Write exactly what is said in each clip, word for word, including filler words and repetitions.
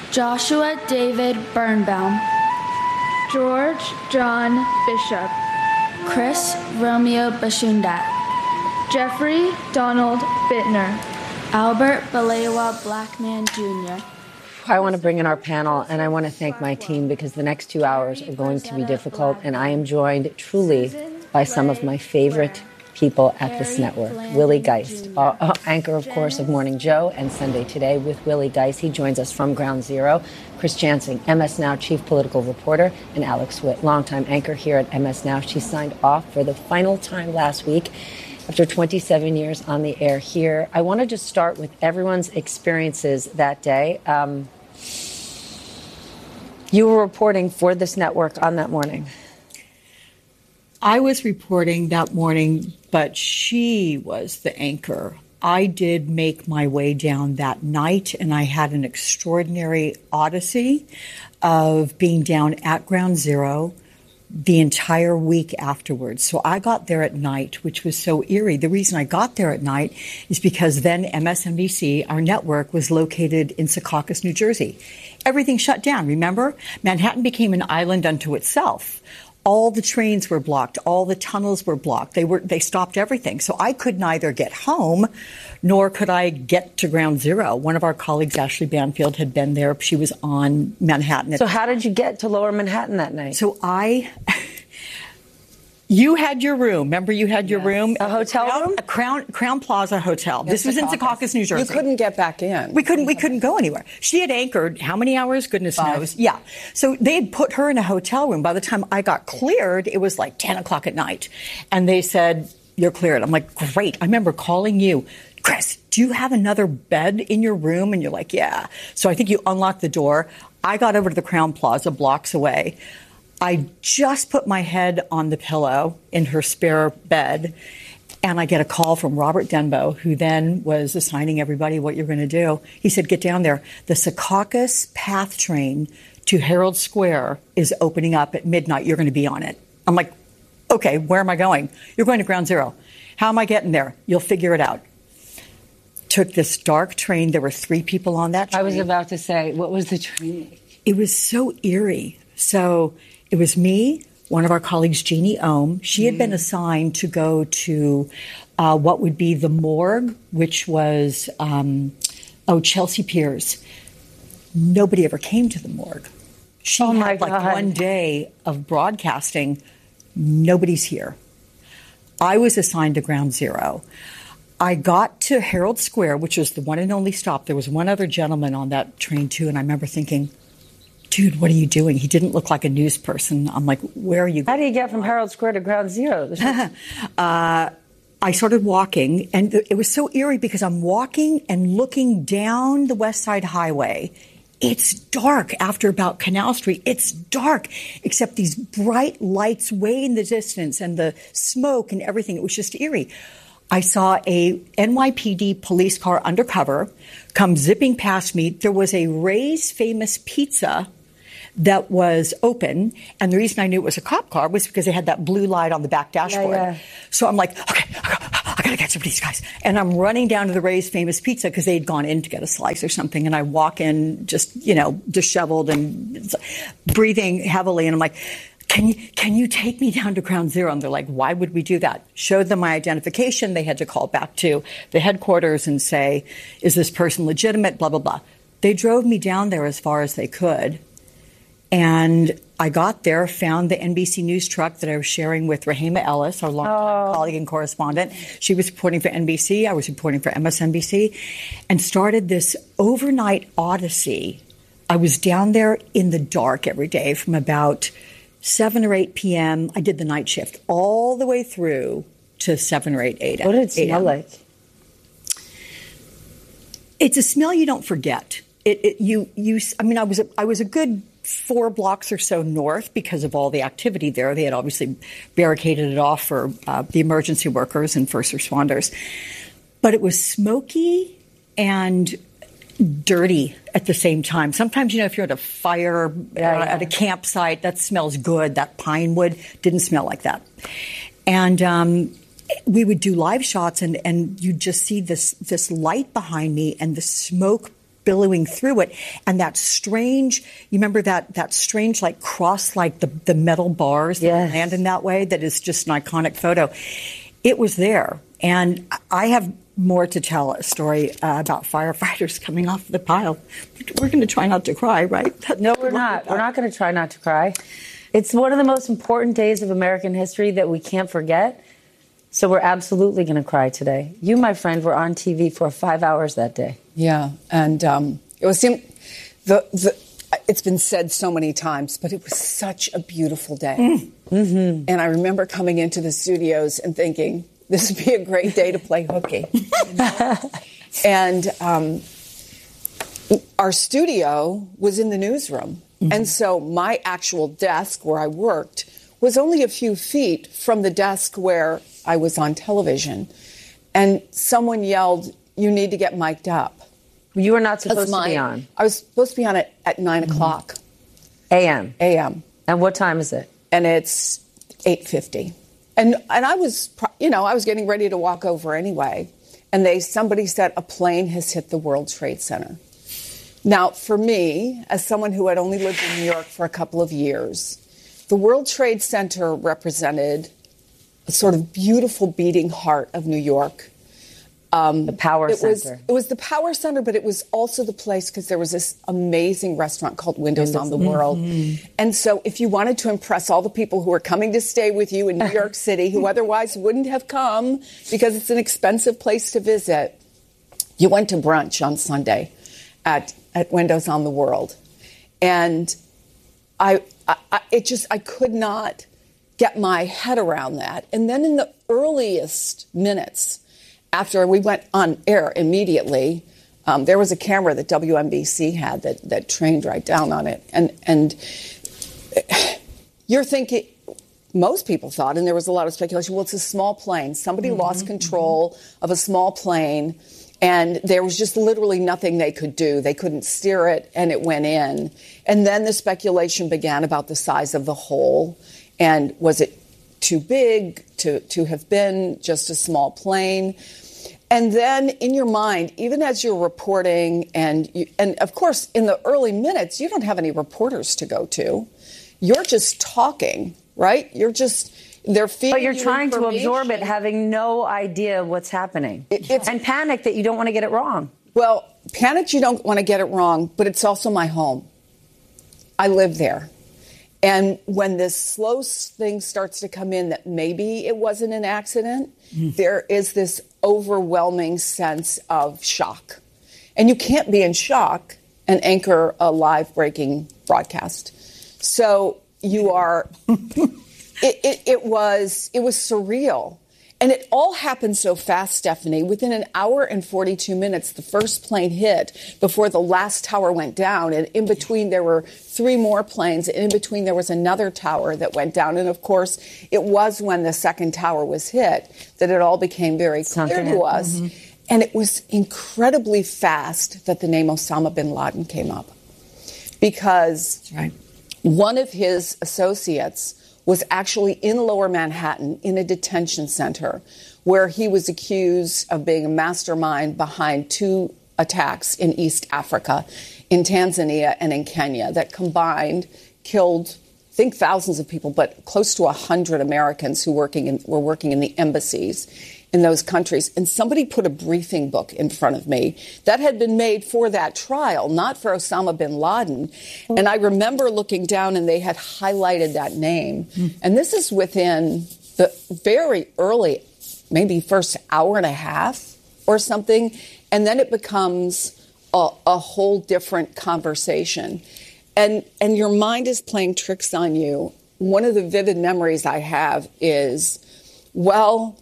Joshua David Birnbaum, George John Bishop, Chris Romeo Bashundat, Jeffrey Donald Bittner, Albert Balewa Blackman Junior I want to bring in our panel, and I want to thank my team because the next two hours are going to be difficult, and I am joined truly by some of my favorite people at this network. Willie Geist, uh, uh, anchor, of course, of Morning Joe and Sunday Today with Willie Geist. He joins us from Ground Zero. Chris Jansing, M S Now chief political reporter, and Alex Witt, longtime anchor here at M S Now. She signed off for the final time last week after twenty-seven years on the air here. I want to just start with everyone's experiences that day. Um, you were reporting for this network on that morning. I was reporting that morning, but she was the anchor. I did make my way down that night, and I had an extraordinary odyssey of being down at Ground Zero the entire week afterwards. So I got there at night, which was so eerie. The reason I got there at night is because then M S N B C, our network, was located in Secaucus, New Jersey. Everything shut down, remember? Manhattan became an island unto itself. All the trains were blocked. All the tunnels were blocked. They were, they stopped everything. So I could neither get home nor could I get to Ground Zero. One of our colleagues, Ashley Banfield, had been there. She was on Manhattan. So how did you get to Lower Manhattan that night? So I... You had your room. Remember, you had your yes. room, a hotel Crown, room, a Crown Crown Plaza Hotel. Yes, this was Secaucus. in Secaucus, New Jersey. You couldn't get back in. We couldn't. We couldn't go anywhere. She had anchored how many hours? Goodness Five. knows. Yeah. So they had put her in a hotel room. By the time I got cleared, it was like ten o'clock at night, and they said, "You're cleared." I'm like, "Great." I remember calling you, Chris. Do you have another bed in your room? And you're like, "Yeah." So I think you unlocked the door. I got over to the Crown Plaza, blocks away. I just put my head on the pillow in her spare bed, and I get a call from Robert Denbo, who then was assigning everybody what you're going to do. He said, get down there. The Secaucus PATH train to Herald Square is opening up at midnight. You're going to be on it. I'm like, okay, where am I going? You're going to Ground Zero. How am I getting there? You'll figure it out. Took this dark train. There were three people on that train. I was about to say, what was the train? It was so eerie. So... It was me, one of our colleagues, Jeannie Ohm. She had mm. been assigned to go to uh, what would be the morgue, which was, um, oh, Chelsea Piers. Nobody ever came to the morgue. She oh my had like God. one day of broadcasting. Nobody's here. I was assigned to Ground Zero. I got to Herald Square, which was the one and only stop. There was one other gentleman on that train, too, and I remember thinking, dude, what are you doing? He didn't look like a news person. I'm like, where are you going? How do you get from Herald Square to Ground Zero? uh, I started walking, and it was so eerie because I'm walking and looking down the West Side Highway. It's dark after about Canal Street. It's dark, except these bright lights way in the distance and the smoke and everything. It was just eerie. I saw a N Y P D police car undercover come zipping past me. There was a Ray's Famous Pizza that was open, and the reason I knew it was a cop car was because they had that blue light on the back dashboard. Yeah, yeah. So I'm like, okay, I gotta catch up with these guys. And I'm running down to the Ray's Famous Pizza because they'd gone in to get a slice or something, and I walk in just, you know, disheveled and breathing heavily, and I'm like, Can you, can you take me down to Ground Zero? And they're like, why would we do that? Showed them my identification. They had to call back to the headquarters and say, is this person legitimate? Blah, blah, blah. They drove me down there as far as they could. And I got there, found the N B C News truck that I was sharing with Rahima Ellis, our longtime oh. colleague and correspondent. She was reporting for N B C. I was reporting for M S N B C, and started this overnight odyssey. I was down there in the dark every day from about seven or eight p.m. I did the night shift all the way through to seven or eight, eight. What did it smell like? It's a smell you don't forget. It, it you you. I mean, I was a, I was a good four blocks or so north because of all the activity there. They had obviously barricaded it off for uh, the emergency workers and first responders, but it was smoky and dirty at the same time. Sometimes, you know, if you're at a fire, yeah, uh, yeah. at a campsite, that smells good. That pine wood didn't smell like that. And um, we would do live shots, and, and you'd just see this this light behind me and the smoke billowing through it. And that strange, you remember that, that strange, like cross, like the, the metal bars Yes. that land in that way, that is just an iconic photo. It was there. And I have more to tell, a story uh, about firefighters coming off the pile. We're going to try not to cry, right? No, we're not. We're not going to try not to cry. It's one of the most important days of American history that we can't forget. So we're absolutely going to cry today. You, my friend, were on T V for five hours that day. Yeah, and um, it was the, the. It's been said so many times, but it was such a beautiful day. Mm. Mm-hmm. And I remember coming into the studios and thinking, this would be a great day to play hooky. You know? And um, our studio was in the newsroom. Mm-hmm. And so my actual desk where I worked was only a few feet from the desk where I was on television. And someone yelled, "You need to get mic'd up." You were not supposed my, to be on. I was supposed to be on it at nine mm-hmm. o'clock. A M. A M. And what time is it? And it's eight fifty. And and I was, you know, I was getting ready to walk over anyway. And they somebody said, a plane has hit the World Trade Center. Now, for me, as someone who had only lived in New York for a couple of years, the World Trade Center represented a sort of beautiful beating heart of New York. Um, the power it center. Was, it was the power center, but it was also the place because there was this amazing restaurant called Windows, Windows on the mm-hmm. World. And so if you wanted to impress all the people who were coming to stay with you in New York City, who otherwise wouldn't have come because it's an expensive place to visit, you went to brunch on Sunday at, at Windows on the World. And I, I, I, it just, I could not get my head around that. And then in the earliest minutes, after we went on air immediately, um, there was a camera that W N B C had that, that trained right down on it. And, and you're thinking, most people thought, and there was a lot of speculation, well, it's a small plane. Somebody mm-hmm, lost control mm-hmm. of a small plane, and there was just literally nothing they could do. They couldn't steer it, and it went in. And then the speculation began about the size of the hole, and was it too big to, to have been just a small plane? And then in your mind, even as you're reporting, and you, and of course, in the early minutes, you don't have any reporters to go to. You're just talking, right? You're just, they're feeding But you're you trying to absorb it, having no idea what's happening. It, it's, and panic that you don't want to get it wrong. Well, panic you don't want to get it wrong, but it's also my home. I live there. And when this slow thing starts to come in that maybe it wasn't an accident, mm. there is this overwhelming sense of shock. And you can't be in shock and anchor a live breaking broadcast. So you are, it, it, it was, it was surreal. And it all happened so fast, Stephanie. Within an hour and forty-two minutes, the first plane hit before the last tower went down. And in between, there were three more planes. And in between, there was another tower that went down. And, of course, it was when the second tower was hit that it all became very clear to us. Mm-hmm. And it was incredibly fast that the name Osama bin Laden came up. Because That's right. one of his associates was actually in Lower Manhattan in a detention center where he was accused of being a mastermind behind two attacks in East Africa, in Tanzania and in Kenya, that combined killed, I think, thousands of people, but close to one hundred Americans who working in, were working in the embassies in those countries. And somebody put a briefing book in front of me that had been made for that trial, not for Osama bin Laden. And I remember looking down and they had highlighted that name. Mm. And this is within the very early, maybe first hour and a half or something. And then it becomes a, a whole different conversation. And, and your mind is playing tricks on you. One of the vivid memories I have is, well,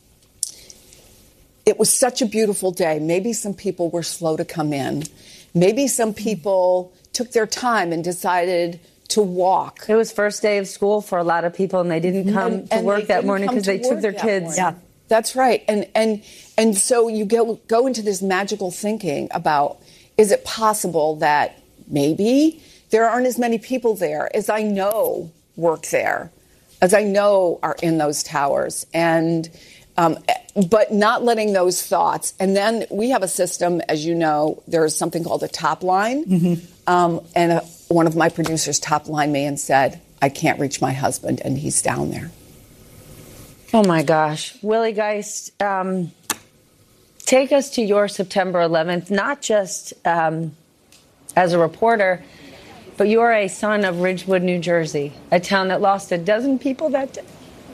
it was such a beautiful day. Maybe some people were slow to come in. Maybe some people took their time and decided to walk. It was first day of school for a lot of people, and they didn't come and, to and work that morning because they took their kids. Morning. Yeah, that's right. And and and so you go go into this magical thinking about, is it possible that maybe there aren't as many people there as I know work there, as I know are in those towers, and Um, but not letting those thoughts. And then we have a system, as you know, there's something called a top line. Mm-hmm. Um, and a, one of my producers top line me and said, I can't reach my husband, and he's down there. Oh, my gosh. Willie Geist, um, take us to your September eleventh, not just um, as a reporter, but you are a son of Ridgewood, New Jersey, a town that lost a dozen people that day.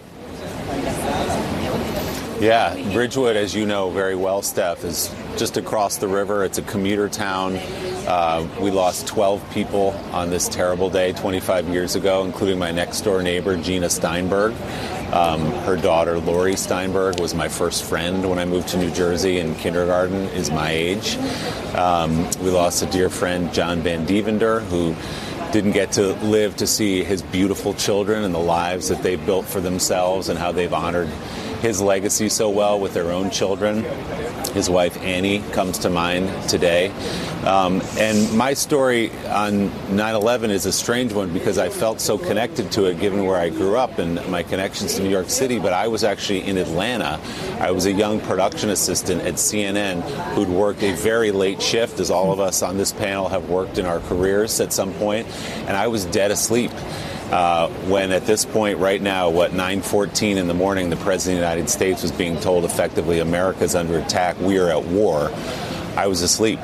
Yeah, Ridgewood, as you know very well, Steph, is just across the river. It's a commuter town. Uh, we lost twelve people on this terrible day twenty-five years ago, including my next-door neighbor, Gina Steinberg. Um, her daughter, Lori Steinberg, was my first friend when I moved to New Jersey in kindergarten, is my age. Um, we lost a dear friend, John Van Devender, who didn't get to live to see his beautiful children and the lives that they've built for themselves and how they've honored his legacy so well with their own children. His wife, Annie, comes to mind today. Um, and my story on nine eleven is a strange one because I felt so connected to it given where I grew up and my connections to New York City, but I was actually in Atlanta. I was a young production assistant at C N N who'd worked a very late shift, as all of us on this panel have worked in our careers at some point, and I was dead asleep. Uh, when at this point right now, what, nine fourteen in the morning, the President of the United States was being told effectively America's under attack, we are at war, I was asleep.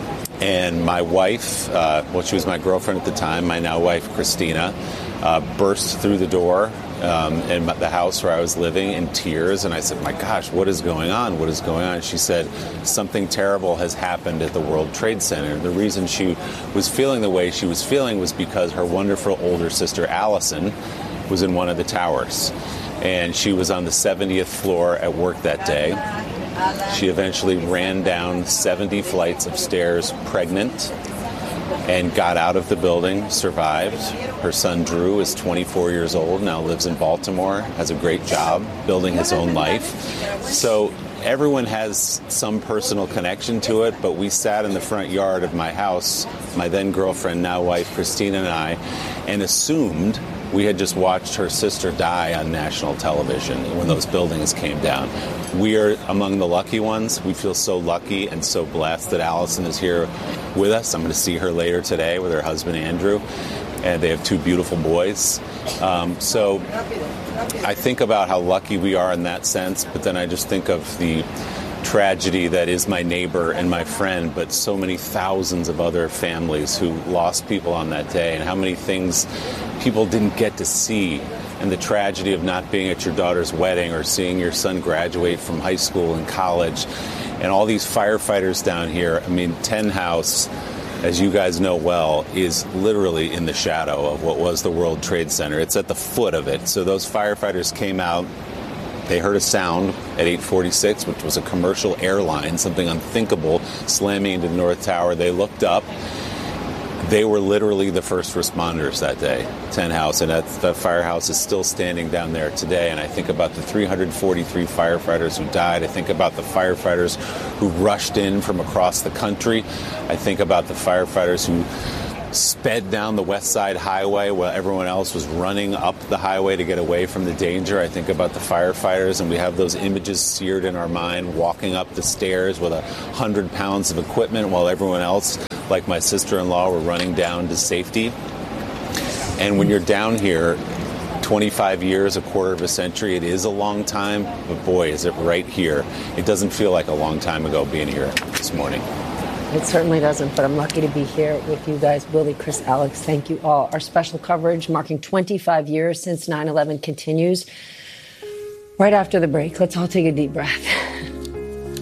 And my wife, uh, well, she was my girlfriend at the time, my now wife, Christina, uh, burst through the door um, in the house where I was living in tears. And I said, my gosh, what is going on? What is going on? She said, something terrible has happened at the World Trade Center. The reason she was feeling the way she was feeling was because her wonderful older sister, Allison, was in one of the towers. And she was on the seventieth floor at work that day. She eventually ran down seventy flights of stairs pregnant and got out of the building, survived. Her son, Drew, is twenty-four years old, now lives in Baltimore, has a great job, building his own life. So everyone has some personal connection to it, but we sat in the front yard of my house, my then girlfriend, now wife, Christina, and I, and assumed we had just watched her sister die on national television when those buildings came down. We are among the lucky ones. We feel so lucky and so blessed that Allison is here with us. I'm going to see her later today with her husband, Andrew, and they have two beautiful boys. Um, so I think about how lucky we are in that sense, but then I just think of the tragedy that is my neighbor and my friend, but so many thousands of other families who lost people on that day, and how many things people didn't get to see, and the tragedy of not being at your daughter's wedding or seeing your son graduate from high school and college, and all these firefighters down here. I mean, Ten House, as you guys know well, is literally in the shadow of what was the World Trade Center. It's at the foot of it. So those firefighters came out. They heard a sound at eight forty-six, which was a commercial airline, something unthinkable, slamming into the North Tower. They looked up. They were literally the first responders that day, Ten House, and that, that firehouse is still standing down there today. And I think about the three hundred forty-three firefighters who died. I think about the firefighters who rushed in from across the country. I think about the firefighters who sped down the West Side Highway while everyone else was running up the highway to get away from the danger. I think about the firefighters, and we have those images seared in our mind, walking up the stairs with a hundred pounds of equipment while everyone else, like my sister-in-law, were running down to safety. And when you're down here, twenty-five years, a quarter of a century, it is a long time, but boy, is it right here. It doesn't feel like a long time ago being here this morning. It certainly doesn't, but I'm lucky to be here with you guys. Willie, Chris, Alex, thank you all. Our special coverage marking twenty-five years since nine eleven continues. Right after the break, let's all take a deep breath.